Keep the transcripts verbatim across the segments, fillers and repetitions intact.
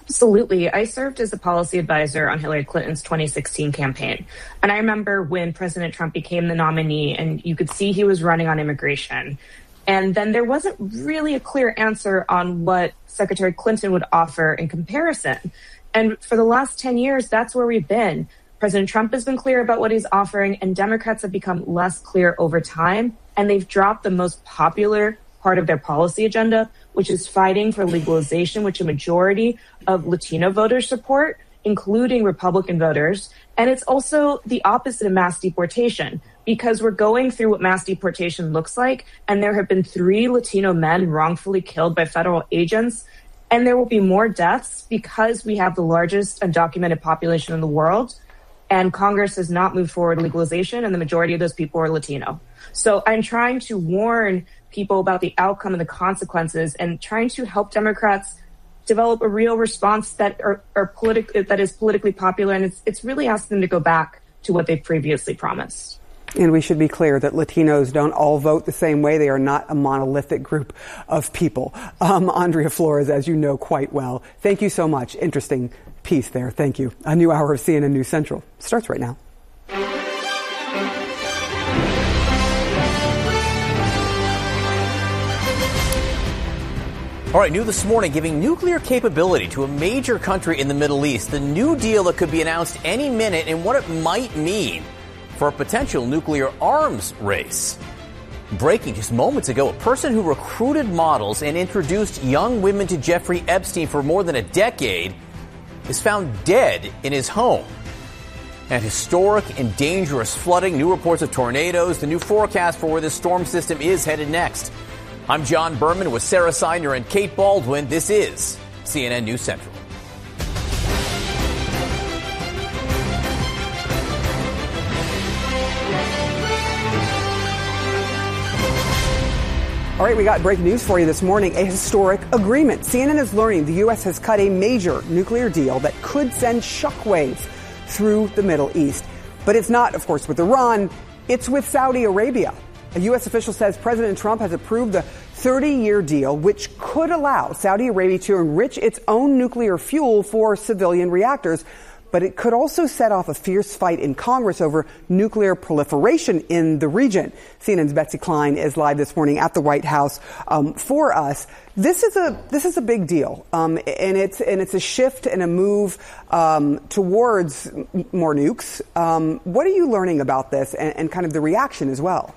Absolutely. I served as a policy advisor on Hillary Clinton's twenty sixteen campaign. And I remember when President Trump became the nominee and you could see he was running on immigration. And then there wasn't really a clear answer on what Secretary Clinton would offer in comparison. And for the last ten years, that's where we've been. President Trump has been clear about what he's offering, and Democrats have become less clear over time. And they've dropped the most popular part of their policy agenda, which is fighting for legalization, which a majority of Latino voters support, including Republican voters. And it's also the opposite of mass deportation, because we're going through what mass deportation looks like. And there have been three Latino men wrongfully killed by federal agents. And there will be more deaths because we have the largest undocumented population in the world. And Congress has not moved forward legalization, and the majority of those people are Latino. So I'm trying to warn people about the outcome and the consequences, and trying to help Democrats develop a real response that are, are politic, that is politically popular. And it's, it's really asking them to go back to what they previously promised. And we should be clear that Latinos don't all vote the same way. They are not a monolithic group of people. Um, Andrea Flores, as you know quite well, thank you so much. Interesting piece there. Thank you. A new hour of C N N News Central starts right now. All right, new this morning, giving nuclear capability to a major country in the Middle East. The new deal that could be announced any minute and what it might mean for a potential nuclear arms race. Breaking just moments ago, a person who recruited models and introduced young women to Jeffrey Epstein for more than a decade is found dead in his home. And historic and dangerous flooding, new reports of tornadoes, the new forecast for where this storm system is headed next. I'm John Berman with Sarah Seiner and Kate Baldwin. This is C N N News Central. All right, we got breaking news for you this morning. A historic agreement. C N N is learning the U S has cut a major nuclear deal that could send shockwaves through the Middle East. But it's not, of course, with Iran. It's with Saudi Arabia. A U S official says President Trump has approved the thirty-year deal, which could allow Saudi Arabia to enrich its own nuclear fuel for civilian reactors. But it could also set off a fierce fight in Congress over nuclear proliferation in the region. C N N's Betsy Klein is live this morning at the White House um, for us. This is a this is a big deal, um, and it's and it's a shift and a move um, towards m- more nukes. Um, what are you learning about this, and, and kind of the reaction as well?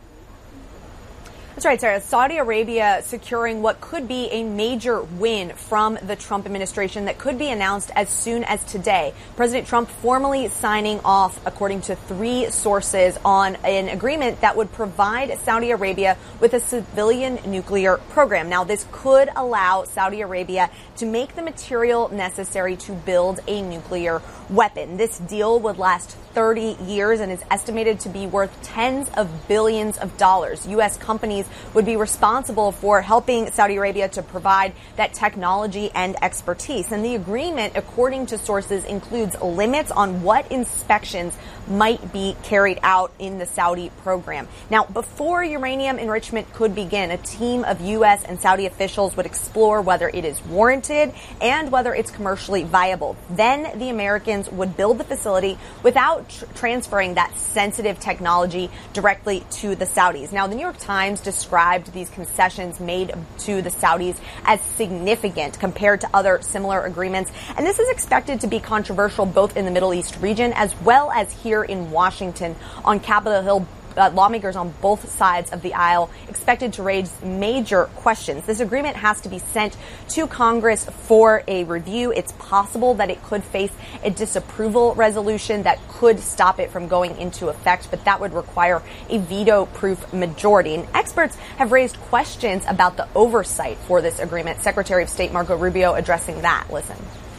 That's right, Sarah. Saudi Arabia securing what could be a major win from the Trump administration that could be announced as soon as today. President Trump formally signing off, according to three sources, on an agreement that would provide Saudi Arabia with a civilian nuclear program. Now, this could allow Saudi Arabia to make the material necessary to build a nuclear weapon. This deal would last thirty years and is estimated to be worth tens of billions of dollars. U S companies would be responsible for helping Saudi Arabia to provide that technology and expertise. And the agreement, according to sources, includes limits on what inspections might be carried out in the Saudi program. Now, before uranium enrichment could begin, a team of U S and Saudi officials would explore whether it is warranted and whether it's commercially viable. Then the Americans would build the facility without tr- transferring that sensitive technology directly to the Saudis. Now, the New York Times described these concessions made to the Saudis as significant compared to other similar agreements. And this is expected to be controversial both in the Middle East region as well as here in Washington. On Capitol Hill, Uh, lawmakers on both sides of the aisle expected to raise major questions. This agreement has to be sent to Congress for a review. It's possible that it could face a disapproval resolution that could stop it from going into effect, but that would require a veto-proof majority. And experts have raised questions about the oversight for this agreement. Secretary of State Marco Rubio addressing that. Listen.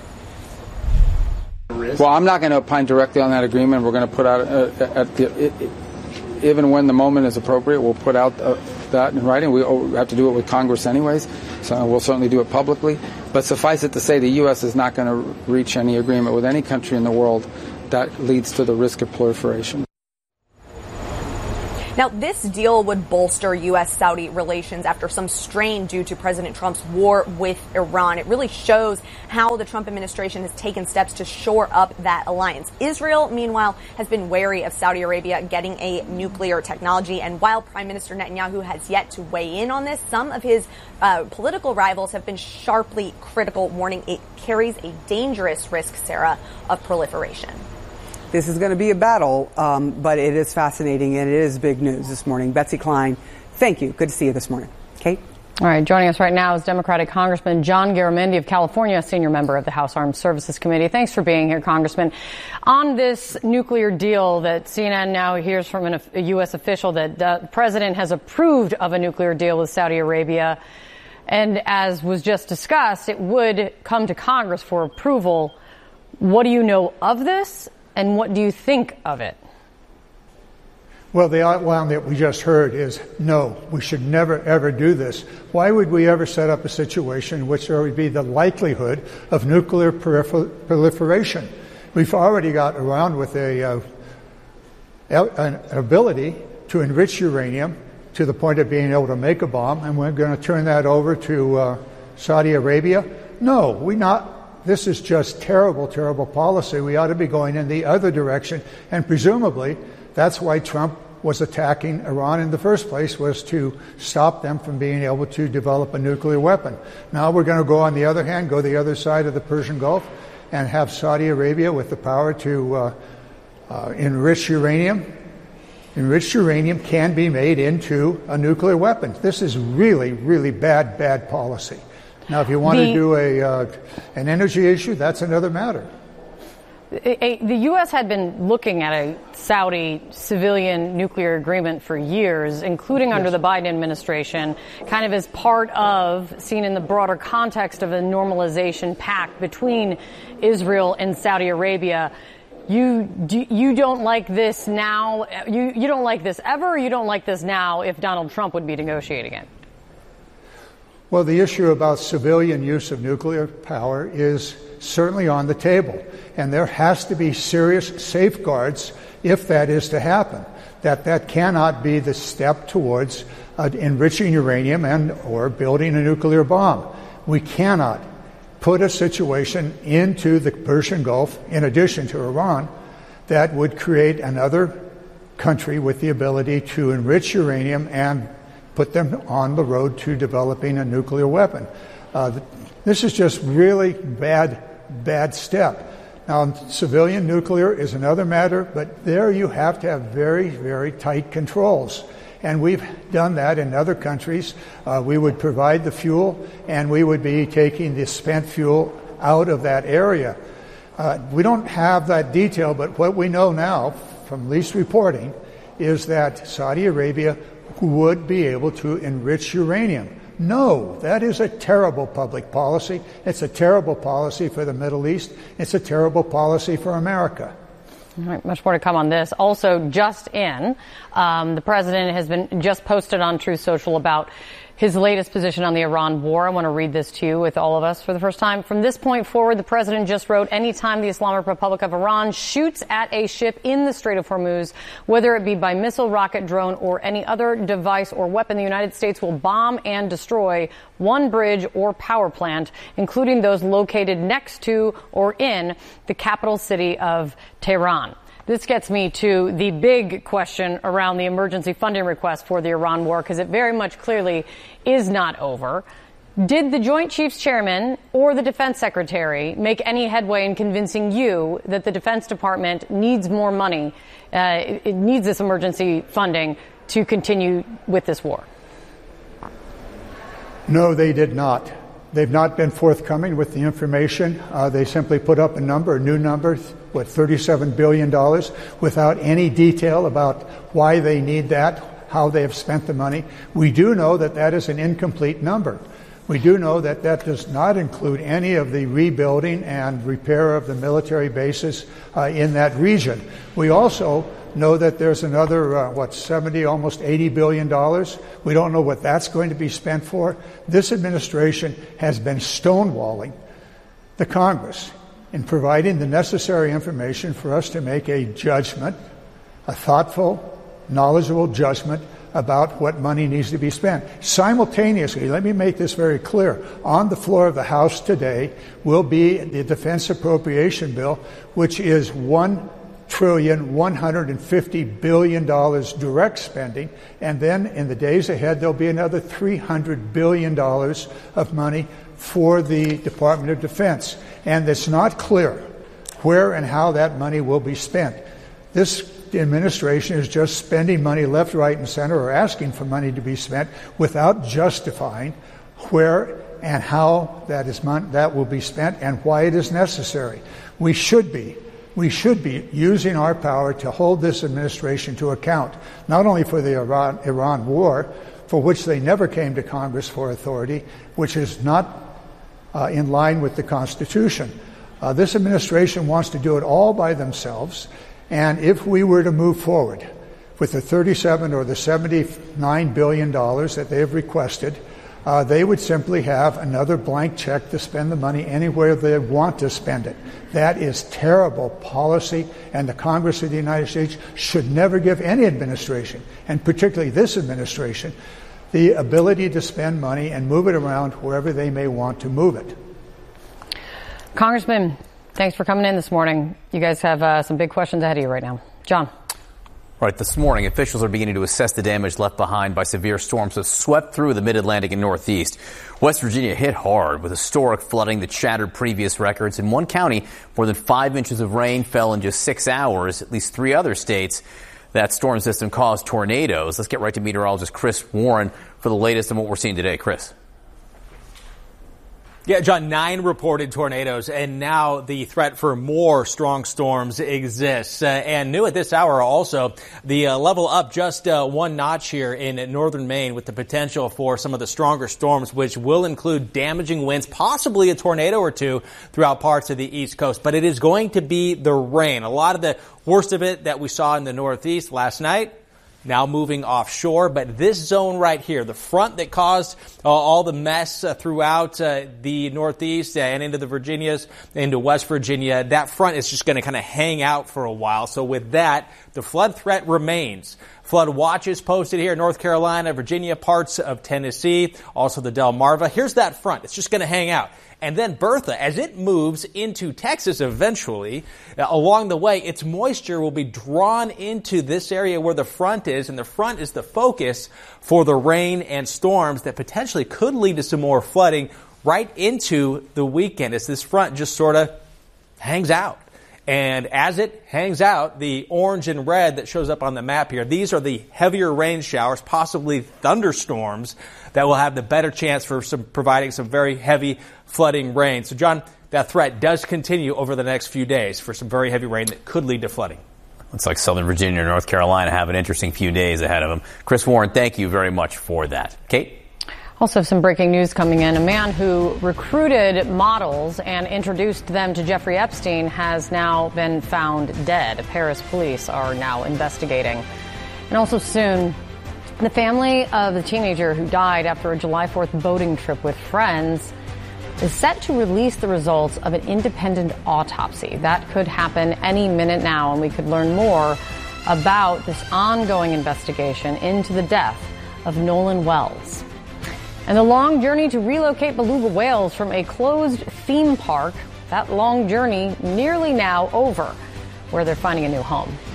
Well, I'm not going to opine directly on that agreement. We're going to put out uh, at the. It, it, Even when the moment is appropriate, we'll put out uh, that in writing. We have to do it with Congress anyways, so we'll certainly do it publicly. But suffice it to say, the U S is not going to reach any agreement with any country in the world that leads to the risk of proliferation. Now, this deal would bolster U S Saudi relations after some strain due to President Trump's war with Iran. It really shows how the Trump administration has taken steps to shore up that alliance. Israel, meanwhile, has been wary of Saudi Arabia getting a nuclear technology. And while Prime Minister Netanyahu has yet to weigh in on this, some of his uh, political rivals have been sharply critical, warning it carries a dangerous risk, Sarah, of proliferation. This is going to be a battle, um, but it is fascinating and it is big news this morning. Betsy Klein, thank you. Good to see you this morning. Kate? All right, joining us right now is Democratic Congressman John Garamendi of California, senior member of the House Armed Services Committee. Thanks for being here, Congressman. On this nuclear deal that C N N now hears from an, a U S official that the president has approved of a nuclear deal with Saudi Arabia, and as was just discussed, it would come to Congress for approval. What do you know of this? And what do you think of it? Well, the outline that we just heard is no, we should never, ever do this. Why would we ever set up a situation in which there would be the likelihood of nuclear proliferation? We've already got around with a, uh, an ability to enrich uranium to the point of being able to make a bomb, and we're going to turn that over to uh, Saudi Arabia? No, we not. This is just terrible, terrible policy. We ought to be going in the other direction. And presumably, that's why Trump was attacking Iran in the first place, was to stop them from being able to develop a nuclear weapon. Now we're going to go on the other hand, go the other side of the Persian Gulf and have Saudi Arabia with the power to uh, uh, enrich uranium. Enriched uranium can be made into a nuclear weapon. This is really, really bad, bad policy. Now, if you want the, to do a uh, an energy issue, that's another matter. A, a, the U S had been looking at a Saudi civilian nuclear agreement for years, including yes. under the Biden administration, kind of as part of, seen in the broader context of a normalization pact between Israel and Saudi Arabia. You do, you don't like this now? You you don't like this ever? Or you don't like this now if Donald Trump would be negotiating it? Well, the issue about civilian use of nuclear power is certainly on the table, and there has to be serious safeguards if that is to happen. That that cannot be the step towards uh, enriching uranium and or building a nuclear bomb. We cannot put a situation into the Persian Gulf, in addition to Iran, that would create another country with the ability to enrich uranium and put them on the road to developing a nuclear weapon. Uh, this is just really bad, bad step. Now, civilian nuclear is another matter, but there you have to have very, very tight controls. And we've done that in other countries. Uh, we would provide the fuel, and we would be taking the spent fuel out of that area. Uh, we don't have that detail, but what we know now from least reporting is that Saudi Arabia would be able to enrich uranium. No, that is a terrible public policy. It's a terrible policy for the Middle East. It's a terrible policy for America. All right, much more to come on this. Also, just in, um, the president has been just posted on Truth Social about his latest position on the Iran war. I want to read this to you with all of us for the first time. From this point forward, the president just wrote, anytime the Islamic Republic of Iran shoots at a ship in the Strait of Hormuz, whether it be by missile, rocket, drone, or any other device or weapon, the United States will bomb and destroy one bridge or power plant, including those located next to or in the capital city of Tehran. This gets me to the big question around the emergency funding request for the Iran war, because it very much clearly is not over. Did the Joint Chiefs Chairman or the Defense Secretary make any headway in convincing you that the Defense Department needs more money, uh, it, it needs this emergency funding to continue with this war? No, they did not. They've not been forthcoming with the information. Uh, they simply put up a number, a new number, what, thirty-seven billion dollars, without any detail about why they need that, how they have spent the money. We do know that that is an incomplete number. We do know that that does not include any of the rebuilding and repair of the military bases uh, in that region. We also know that there's another, uh, what, seventy, almost eighty billion dollars. We don't know what that's going to be spent for. This administration has been stonewalling the Congress in providing the necessary information for us to make a judgment, a thoughtful, knowledgeable judgment about what money needs to be spent. Simultaneously, let me make this very clear, on the floor of the House today will be the defense appropriation bill, which is one trillion one hundred fifty billion dollars direct spending, and then in the days ahead there'll be another three hundred billion dollars of money for the Department of Defense. And it's not clear where and how that money will be spent. This administration is just spending money left, right, and center, or asking for money to be spent without justifying where and how that is mon- that will be spent and why it is necessary. We should be we should be using our power to hold this administration to account, not only for the Iran, Iran war, for which they never came to Congress for authority, which is not uh, in line with the Constitution. Uh, this administration wants to do it all by themselves. And if we were to move forward with the thirty-seven or the seventy-nine billion dollars that they have requested, uh, they would simply have another blank check to spend the money anywhere they want to spend it. That is terrible policy, and the Congress of the United States should never give any administration, and particularly this administration, the ability to spend money and move it around wherever they may want to move it. Congressman, thanks for coming in this morning. You guys have uh, some big questions ahead of you right now. John. Right, this morning, officials are beginning to assess the damage left behind by severe storms that swept through the Mid-Atlantic and Northeast. West Virginia hit hard with historic flooding that shattered previous records. In one county, more than five inches of rain fell in just six hours. At least three other states, that storm system caused tornadoes. Let's get right to meteorologist Chris Warren for the latest on what we're seeing today. Chris. Yeah, John, nine reported tornadoes, and now the threat for more strong storms exists. Uh, and new at this hour also, the uh, level up just uh, one notch here in northern Maine with the potential for some of the stronger storms, which will include damaging winds, possibly a tornado or two throughout parts of the East Coast. But it is going to be the rain. A lot of the worst of it that we saw in the Northeast last night, now moving offshore. But this zone right here, the front that caused uh, all the mess uh, throughout uh, the Northeast and into the Virginias, into West Virginia, that front is just going to kind of hang out for a while. So with that, the flood threat remains. Flood watches posted here in North Carolina, Virginia, parts of Tennessee, also the Delmarva. Here's that front. It's just going to hang out. And then Bertha, as it moves into Texas eventually, uh, along the way, its moisture will be drawn into this area where the front is, and the front is the focus for the rain and storms that potentially could lead to some more flooding right into the weekend as this front just sort of hangs out. And as it hangs out, the orange and red that shows up on the map here, these are the heavier rain showers, possibly thunderstorms, that will have the better chance for some providing some very heavy flooding rain. So, John, that threat does continue over the next few days for some very heavy rain that could lead to flooding. Looks like Southern Virginia or North Carolina have an interesting few days ahead of them. Chris Warren, thank you very much for that. Kate? Also, some breaking news coming in. A man who recruited models and introduced them to Jeffrey Epstein has now been found dead. Paris police are now investigating. And also soon, the family of the teenager who died after a July fourth boating trip with friends is set to release the results of an independent autopsy. That could happen any minute now, and we could learn more about this ongoing investigation into the death of Nolan Wells. And the long journey to relocate beluga whales from a closed theme park, that long journey nearly now over, where they're finding a new home.